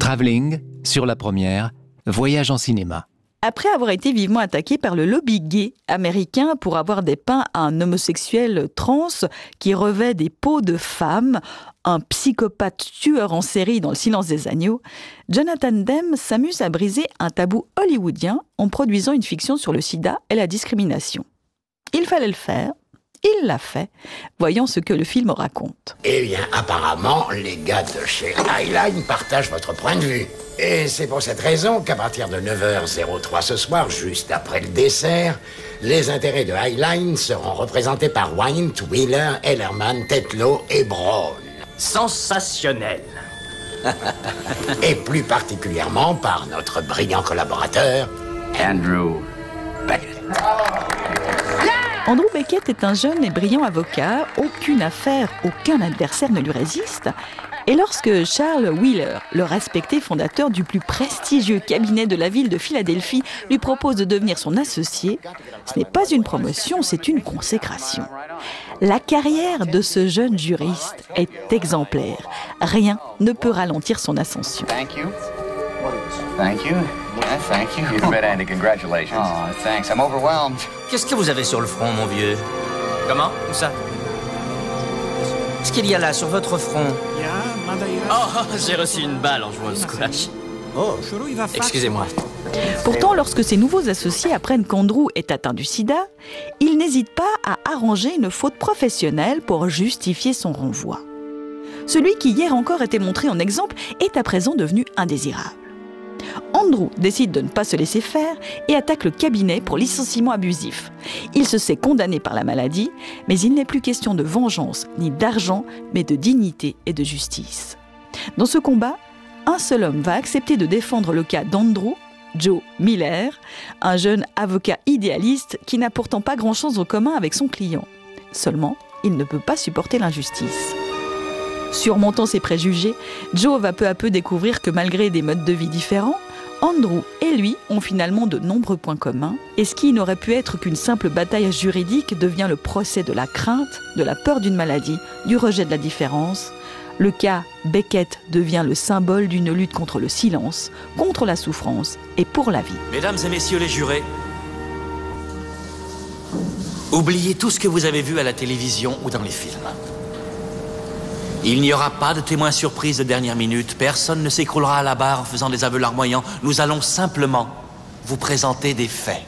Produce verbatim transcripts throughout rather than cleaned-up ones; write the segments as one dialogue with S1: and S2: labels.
S1: Travelling, sur la première, voyage en cinéma.
S2: Après avoir été vivement attaqué par le lobby gay américain pour avoir dépeint un homosexuel trans qui revêt des peaux de femme, un psychopathe tueur en série dans Le Silence des agneaux, Jonathan Demme s'amuse à briser un tabou hollywoodien en produisant une fiction sur le sida et la discrimination. Il fallait le faire. Il l'a fait, voyons ce que le film raconte.
S3: Eh bien, apparemment, les gars de chez Highline partagent votre point de vue. Et c'est pour cette raison qu'à partir de neuf heures trois ce soir, juste après le dessert, les intérêts de Highline seront représentés par Wynne, Wheeler, Ellerman, Tetlow et Brown.
S4: Sensationnel.
S3: Et plus particulièrement par notre brillant collaborateur,
S4: Andrew Beckett.
S2: Andrew Beckett est un jeune et brillant avocat, aucune affaire, aucun adversaire ne lui résiste. Et lorsque Charles Wheeler, le respecté fondateur du plus prestigieux cabinet de la ville de Philadelphie, lui propose de devenir son associé, ce n'est pas une promotion, c'est une consécration. La carrière de ce jeune juriste est exemplaire. Rien ne peut ralentir son ascension.
S5: Thank you. Thank you. Yeah, thank you. You bet, Andy. Congratulations. Oh, thanks. I'm overwhelmed.
S4: Qu'est-ce que vous avez sur le front, mon vieux? Comment? Où ça? Qu'est-ce qu'il y a là, sur votre front? Oh, j'ai reçu une balle en jouant au squash. Oh, excusez-moi.
S2: Pourtant, lorsque ses nouveaux associés apprennent qu'Andrew est atteint du sida, ils n'hésitent pas à arranger une faute professionnelle pour justifier son renvoi. Celui qui hier encore était montré en exemple est à présent devenu indésirable. Andrew décide de ne pas se laisser faire et attaque le cabinet pour licenciement abusif. Il se sait condamné par la maladie, mais il n'est plus question de vengeance ni d'argent, mais de dignité et de justice. Dans ce combat, un seul homme va accepter de défendre le cas d'Andrew, Joe Miller, un jeune avocat idéaliste qui n'a pourtant pas grand-chose en commun avec son client. Seulement, il ne peut pas supporter l'injustice. Surmontant ses préjugés, Joe va peu à peu découvrir que malgré des modes de vie différents, Andrew et lui ont finalement de nombreux points communs, et ce qui n'aurait pu être qu'une simple bataille juridique devient le procès de la crainte, de la peur d'une maladie, du rejet de la différence. Le cas Beckett devient le symbole d'une lutte contre le silence, contre la souffrance et pour la vie.
S4: Mesdames et messieurs les jurés, oubliez tout ce que vous avez vu à la télévision ou dans les films. Il n'y aura pas de témoins surprises de dernière minute. Personne ne s'écroulera à la barre en faisant des aveux larmoyants. Nous allons simplement vous présenter des faits.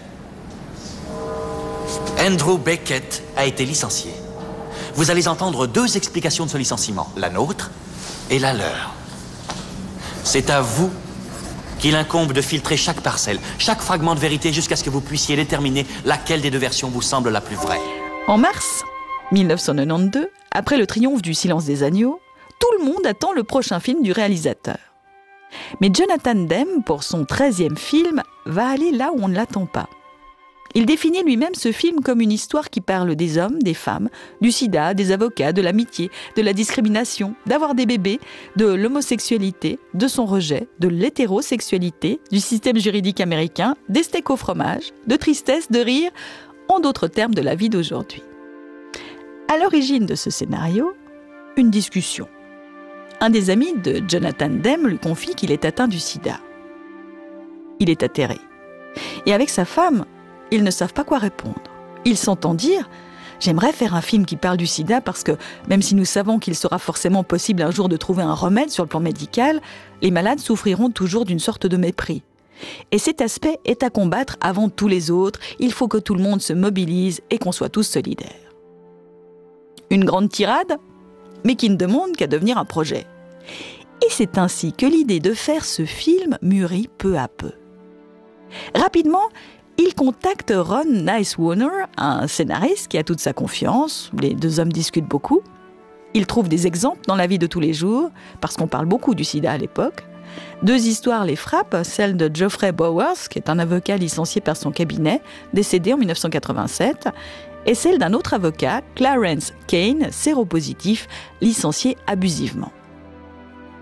S4: Andrew Beckett a été licencié. Vous allez entendre deux explications de ce licenciement, la nôtre et la leur. C'est à vous qu'il incombe de filtrer chaque parcelle, chaque fragment de vérité jusqu'à ce que vous puissiez déterminer laquelle des deux versions vous semble la plus vraie.
S2: En mars mille neuf cent quatre-vingt-douze, après le triomphe du Silence des agneaux, tout le monde attend le prochain film du réalisateur. Mais Jonathan Demme, pour son treizième film, va aller là où on ne l'attend pas. Il définit lui-même ce film comme une histoire qui parle des hommes, des femmes, du sida, des avocats, de l'amitié, de la discrimination, d'avoir des bébés, de l'homosexualité, de son rejet, de l'hétérosexualité, du système juridique américain, des steaks au fromage, de tristesse, de rire, en d'autres termes de la vie d'aujourd'hui. À l'origine de ce scénario, une discussion. Un des amis de Jonathan Demme lui confie qu'il est atteint du sida. Il est atterré. Et avec sa femme, ils ne savent pas quoi répondre. Ils s'entendent dire « J'aimerais faire un film qui parle du sida parce que, même si nous savons qu'il sera forcément possible un jour de trouver un remède sur le plan médical, les malades souffriront toujours d'une sorte de mépris. Et cet aspect est à combattre avant tous les autres. Il faut que tout le monde se mobilise et qu'on soit tous solidaires. » Une grande tirade, mais qui ne demande qu'à devenir un projet. Et c'est ainsi que l'idée de faire ce film mûrit peu à peu. Rapidement, il contacte Ron Nicewarner, un scénariste qui a toute sa confiance. Les deux hommes discutent beaucoup. Il trouve des exemples dans la vie de tous les jours, parce qu'on parle beaucoup du sida à l'époque. Deux histoires les frappent, celle de Geoffrey Bowers, qui est un avocat licencié par son cabinet, décédé en mille neuf cent quatre-vingt-sept, et celle d'un autre avocat, Clarence Kane, séropositif, licencié abusivement.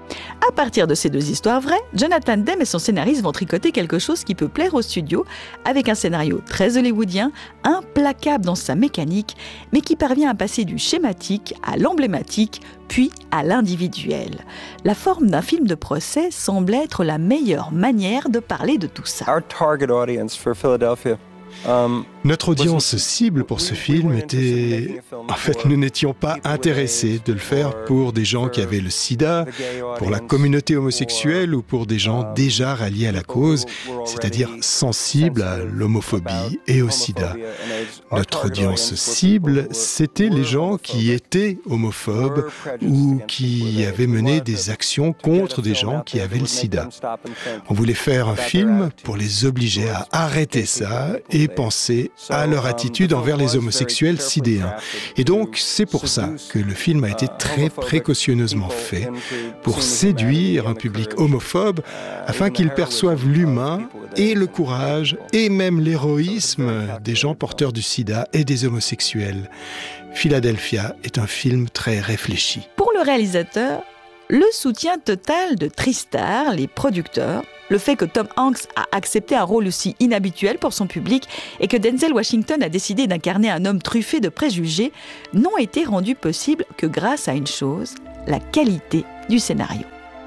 S2: À partir de ces deux histoires vraies, Jonathan Demme et son scénariste vont tricoter quelque chose qui peut plaire au studio, avec un scénario très hollywoodien, implacable dans sa mécanique, mais qui parvient à passer du schématique à l'emblématique, puis à l'individuel. La forme d'un film de procès semble être la meilleure manière de parler de tout ça.
S6: Our target audience for Philadelphia. Um,
S7: Notre audience cible pour ce film était... En fait, nous n'étions pas intéressés de le faire pour des gens qui avaient le sida, pour la communauté homosexuelle ou pour des gens déjà ralliés à la cause, c'est-à-dire sensibles à l'homophobie et au sida. Notre audience cible, c'était les gens qui étaient homophobes ou qui avaient mené des actions contre des gens qui avaient le sida. On voulait faire un film pour les obliger à arrêter ça et penser à leur attitude envers les homosexuels sidéens. Et donc, c'est pour ça que le film a été très précautionneusement fait, pour séduire un public homophobe, afin qu'ils perçoivent l'humain et le courage et même l'héroïsme des gens porteurs du sida et des homosexuels. Philadelphia est un film très réfléchi.
S2: Pour le réalisateur, le soutien total de Tristar, les producteurs, le fait que Tom Hanks a accepté un rôle aussi inhabituel pour son public et que Denzel Washington a décidé d'incarner un homme truffé de préjugés n'ont été rendus possibles que grâce à une chose, la qualité du scénario.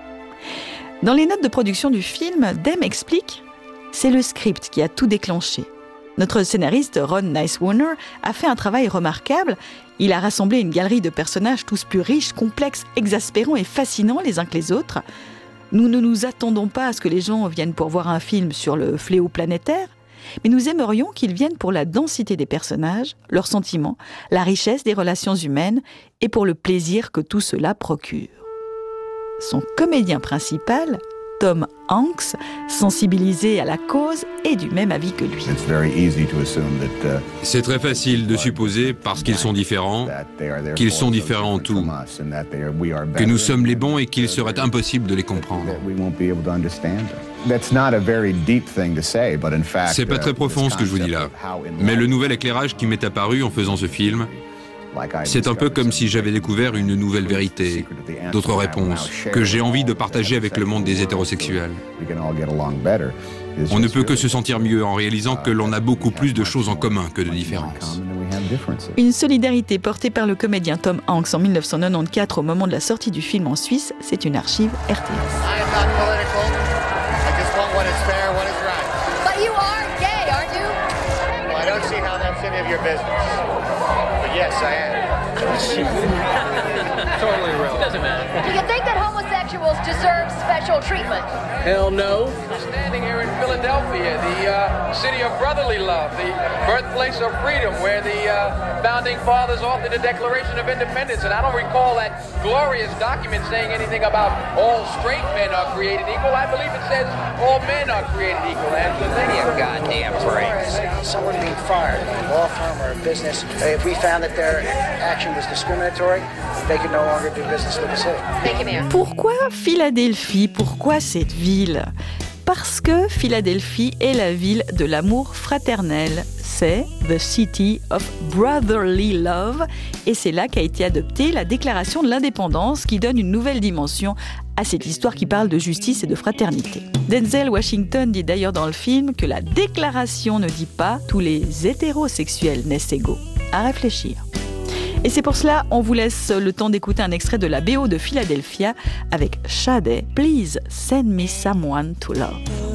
S2: Dans les notes de production du film, Demme explique « C'est le script qui a tout déclenché. Notre scénariste Ron Nicewarner a fait un travail remarquable. Il a rassemblé une galerie de personnages tous plus riches, complexes, exaspérants et fascinants les uns que les autres. Nous ne nous attendons pas à ce que les gens viennent pour voir un film sur le fléau planétaire, mais nous aimerions qu'ils viennent pour la densité des personnages, leurs sentiments, la richesse des relations humaines et pour le plaisir que tout cela procure. » Son comédien principal, Tom Hanks, sensibilisé à la cause, est du même avis que lui.
S8: C'est très facile de supposer, parce qu'ils sont différents, qu'ils sont différents en tout, que nous sommes les bons et qu'il serait impossible de les comprendre. C'est pas très profond ce que je vous dis là, mais le nouvel éclairage qui m'est apparu en faisant ce film, c'est un peu comme si j'avais découvert une nouvelle vérité, d'autres réponses, que j'ai envie de partager avec le monde des hétérosexuels. On ne peut que se sentir mieux en réalisant que l'on a beaucoup plus de choses en commun que de différences.
S2: Une solidarité portée par le comédien Tom Hanks en mille neuf cent quatre-vingt-quatorze au moment de la sortie du film en Suisse, c'est une archive R T S.
S9: Yes, I am. Totally real. Doesn't matter. Do you think that homosexuals deserve special treatment?
S10: Hell no. Standing here in Philadelphia, the uh, city of brotherly love, the birthplace of freedom, where the uh, founding fathers authored the Declaration of Independence, and I don't recall that glorious document saying anything about all straight men are created equal. I believe it says all men are created equal. Angela, give me a goddamn break.
S11: Someone being fired, a law firm or a business, if we found that their action was discriminatory, they could no longer do business with the city.
S9: Thank you, Mayor.
S2: Pourquoi Philadelphie? Pourquoi cette ville? Parce que Philadelphie est la ville de l'amour fraternel. C'est The City of Brotherly Love. Et c'est là qu'a été adoptée la Déclaration de l'Indépendance qui donne une nouvelle dimension à cette histoire qui parle de justice et de fraternité. Denzel Washington dit d'ailleurs dans le film que la Déclaration ne dit pas « tous les hétérosexuels naissent égaux ». À réfléchir. Et c'est pour cela, on vous laisse le temps d'écouter un extrait de la B O de Philadelphia avec Sade, Please Send Me Someone to Love.